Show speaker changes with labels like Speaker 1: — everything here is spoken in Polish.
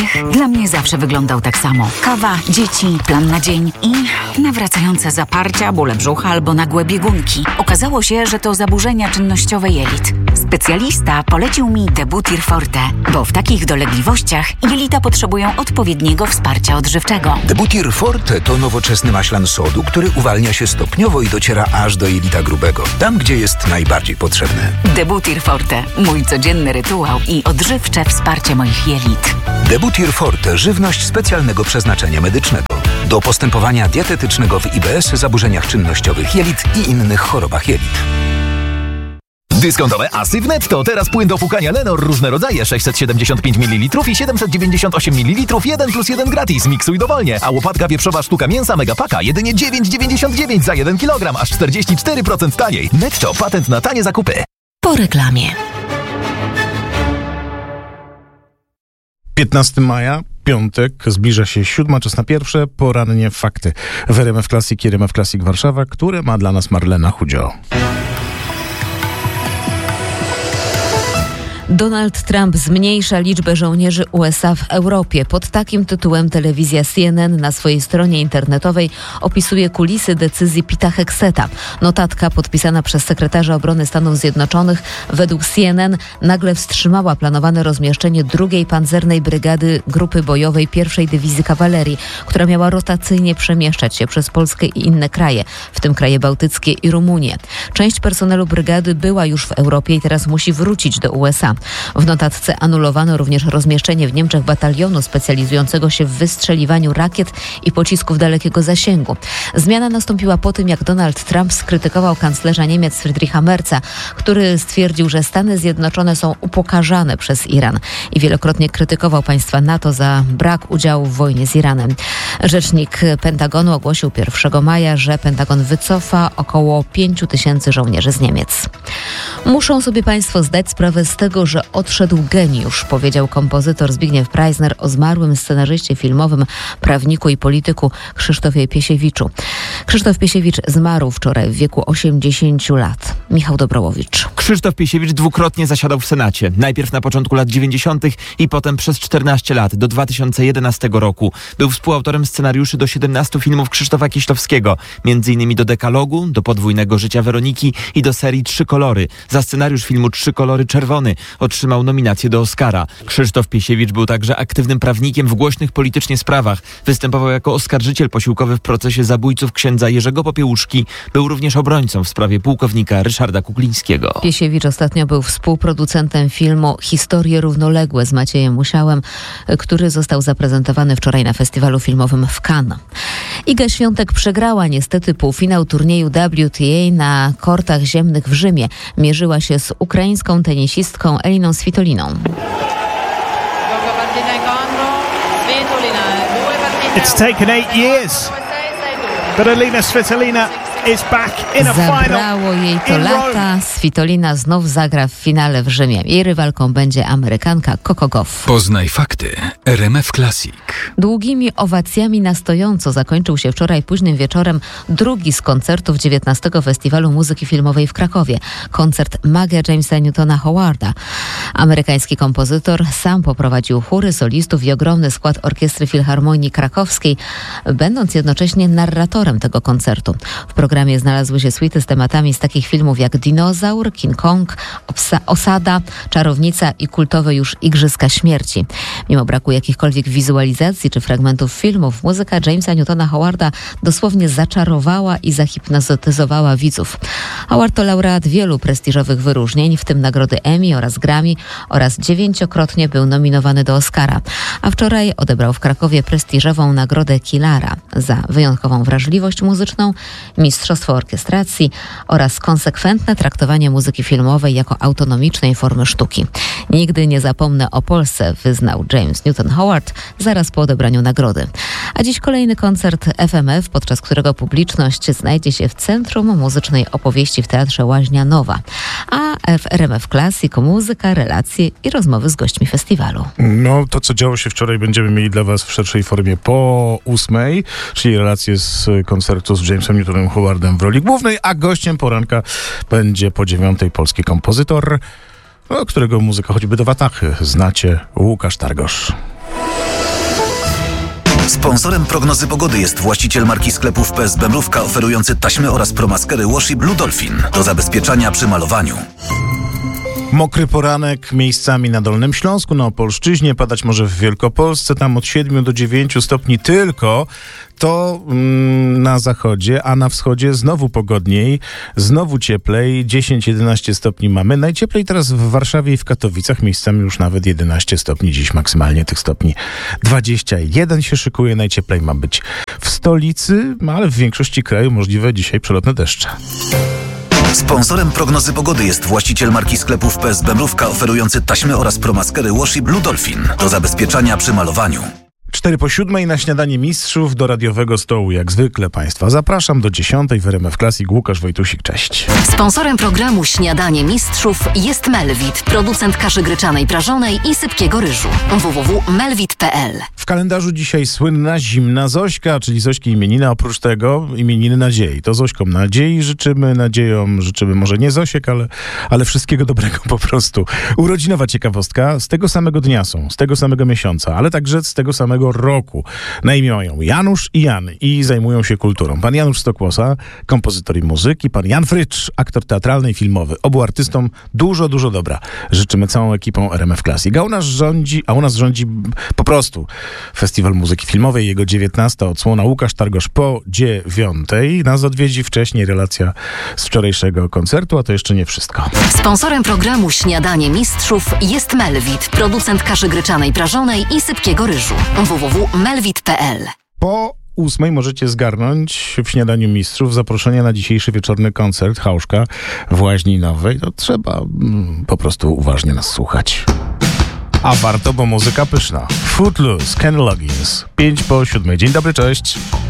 Speaker 1: uśmiech dla mnie zawsze wyglądał tak samo. Kawa, dzieci, plan na dzień i nawracające zaparcia, bóle brzucha albo nagłe biegunki. Okazało się, że to zaburzenia czynnościowe jelit. Specjalista polecił mi Debutir Forte, bo w takich dolegliwościach jelita potrzebują odpowiedniego wsparcia odżywczego.
Speaker 2: Debutir Forte to nowoczesny maślan sodu, który uwalnia się stopniowo i dociera aż do jelita grubego, tam gdzie jest najbardziej potrzebny.
Speaker 1: Debutir Forte, mój codzienny rytuał i odżywcze wsparcie moich jelit.
Speaker 2: Debutir Forte, żywność specjalnego przeznaczenia medycznego. Do postępowania dietetycznego w IBS, zaburzeniach czynnościowych jelit i innych chorobach jelit.
Speaker 3: Dyskontowe asy w Netto. Teraz płyn do płukania Lenor. Różne rodzaje. 675 ml i 798 ml. 1+1 gratis. Miksuj dowolnie. A łopatka wieprzowa sztuka mięsa Megapaka jedynie 9,99 za 1 kg. Aż 44% taniej. Netto. Patent na tanie zakupy.
Speaker 1: Po reklamie.
Speaker 4: 15 maja, piątek, zbliża się 7, czas na pierwsze porannie fakty w RMF Classic i RMF Classic Warszawa, które ma dla nas Marlena Chudzio.
Speaker 5: Donald Trump zmniejsza liczbę żołnierzy USA w Europie. Pod takim tytułem telewizja CNN na swojej stronie internetowej opisuje kulisy decyzji Peta Hexeta. Notatka podpisana przez sekretarza obrony Stanów Zjednoczonych według CNN nagle wstrzymała planowane rozmieszczenie drugiej pancernej brygady grupy bojowej pierwszej dywizji kawalerii, która miała rotacyjnie przemieszczać się przez Polskę i inne kraje, w tym kraje bałtyckie i Rumunię. Część personelu brygady była już w Europie i teraz musi wrócić do USA. W notatce anulowano również rozmieszczenie w Niemczech batalionu specjalizującego się w wystrzeliwaniu rakiet i pocisków dalekiego zasięgu. Zmiana nastąpiła po tym, jak Donald Trump skrytykował kanclerza Niemiec Friedricha Merza, który stwierdził, że Stany Zjednoczone są upokarzane przez Iran i wielokrotnie krytykował państwa NATO za brak udziału w wojnie z Iranem. Rzecznik Pentagonu ogłosił 1 maja, że Pentagon wycofa około 5 000 żołnierzy z Niemiec. Muszą sobie państwo zdać sprawę z tego, że odszedł geniusz, powiedział kompozytor Zbigniew Preissner o zmarłym scenarzyście filmowym, prawniku i polityku Krzysztofie Piesiewiczu. Krzysztof Piesiewicz zmarł wczoraj w wieku 80 lat. Michał Dobrołowicz.
Speaker 6: Krzysztof Piesiewicz dwukrotnie zasiadał w Senacie. Najpierw na początku lat 90. i potem przez 14 lat, do 2011 roku. Był współautorem scenariuszy do 17 filmów Krzysztofa Kieślowskiego, m.in. do Dekalogu, do Podwójnego życia Weroniki i do serii Trzy kolory. Za scenariusz filmu Trzy kolory czerwony otrzymał nominację do Oscara. Krzysztof Piesiewicz był także aktywnym prawnikiem w głośnych politycznie sprawach. Występował jako oskarżyciel posiłkowy w procesie zabójców księdza Jerzego Popiełuszki. Był również obrońcą w sprawie pułkownika Ryszarda Kuklińskiego.
Speaker 5: Piesiewicz ostatnio był współproducentem filmu Historie równoległe z Maciejem Musiałem, który został zaprezentowany wczoraj na festiwalu filmowym w Cannes. Iga Świątek przegrała niestety półfinał turnieju WTA na kortach ziemnych w Rzymie. Mierzyła się z ukraińską tenisistką Eliną Svitoliną.
Speaker 7: It's taken 8 years, but Elina Svitolina is back in a final.
Speaker 5: Zabrało jej to lata. Svitolina znów zagra w finale w Rzymie. Jej rywalką będzie Amerykanka Coco Gauff.
Speaker 2: Poznaj fakty RMF Classic.
Speaker 5: Długimi owacjami na stojąco zakończył się wczoraj późnym wieczorem drugi z koncertów 19. Festiwalu Muzyki Filmowej w Krakowie. Koncert Magia Jamesa Newtona Howarda. Amerykański kompozytor sam poprowadził chóry solistów i ogromny skład Orkiestry Filharmonii Krakowskiej, będąc jednocześnie narratorem tego koncertu. W programie znalazły się suity z tematami z takich filmów jak Dinozaur, King Kong, Osada, Czarownica i kultowe już Igrzyska Śmierci. Mimo braku jakichkolwiek wizualizacji czy fragmentów filmów, muzyka Jamesa Newtona Howarda dosłownie zaczarowała i zahipnotyzowała widzów. Howard to laureat wielu prestiżowych wyróżnień, w tym nagrody Emmy oraz Grammy, oraz 9-krotnie był nominowany do Oscara. A wczoraj odebrał w Krakowie prestiżową nagrodę Kilara za wyjątkową wrażliwość muzyczną, mistrzostwo orkiestracji oraz konsekwentne traktowanie muzyki filmowej jako autonomicznej formy sztuki. Nigdy nie zapomnę o Polsce, wyznał James Newton Howard zaraz po odebraniu nagrody. A dziś kolejny koncert FMF, podczas którego publiczność znajdzie się w centrum muzycznej opowieści w Teatrze Łaźnia Nowa. A w RMF Classic muzyka, relacje i rozmowy z gośćmi festiwalu.
Speaker 4: No, to co działo się wczoraj będziemy mieli dla was w szerszej formie po 8:00, czyli relacje z koncertu z Jamesem Newtonem Howardem w roli głównej, a gościem poranka będzie po 9:00 polski kompozytor, którego muzyka choćby do Watachy znacie, Łukasz Targosz.
Speaker 2: Sponsorem prognozy pogody jest właściciel marki sklepów PSB Mrówka oferujący taśmy oraz promaskery Washi Blue Dolphin do zabezpieczania przy malowaniu.
Speaker 4: Mokry poranek miejscami na Dolnym Śląsku, na Opolszczyźnie, padać może w Wielkopolsce, tam od 7 do 9 stopni tylko. To na zachodzie, a na wschodzie znowu pogodniej, znowu cieplej, 10-11 stopni mamy. Najcieplej teraz w Warszawie i w Katowicach, miejscami już nawet 11 stopni, dziś maksymalnie tych stopni 21 się szykuje, najcieplej ma być w stolicy, ale w większości kraju możliwe dzisiaj przelotne deszcze.
Speaker 2: Sponsorem prognozy pogody jest właściciel marki sklepów PSB Mrówka oferujący taśmy oraz promaskery Washi Blue Dolphin do zabezpieczania przy malowaniu.
Speaker 4: 6:45 na śniadanie mistrzów do radiowego stołu. Jak zwykle Państwa zapraszam do 10 w RMF Classic. Łukasz Wojtusik, cześć.
Speaker 8: Sponsorem programu Śniadanie Mistrzów jest Melvit, producent kaszy gryczanej prażonej i sypkiego ryżu. www.melvit.pl.
Speaker 4: W kalendarzu dzisiaj słynna zimna Zośka, czyli Zośki imieniny. Oprócz tego imieniny nadziei. To Zośkom nadziei życzymy, nadziejom życzymy może nie Zosiek, ale wszystkiego dobrego po prostu. Urodzinowa ciekawostka. Z tego samego dnia są, z tego samego miesiąca, ale także z tego samego roku. Na imię mają Janusz i Jan i zajmują się kulturą. Pan Janusz Stokłosa, kompozytor i muzyk, pan Jan Frycz, aktor teatralny i filmowy. Obu artystom dużo dobra. Życzymy całą ekipą RMF Classic. A u nas rządzi po prostu Festiwal Muzyki Filmowej, jego 19. odsłona. Łukasz Targosz po 9. Nas odwiedzi wcześniej relacja z wczorajszego koncertu, a to jeszcze nie wszystko.
Speaker 8: Sponsorem programu Śniadanie Mistrzów jest Melvit, producent kaszy gryczanej prażonej i sypkiego ryżu. www.melvit.pl.
Speaker 4: Po 8 możecie zgarnąć w Śniadaniu Mistrzów zaproszenie na dzisiejszy wieczorny koncert Hauszka w Łaźni Nowej. To trzeba po prostu uważnie nas słuchać. A warto, bo muzyka pyszna. Footloose, Kenny Loggins, 5:05. Dzień dobry, cześć.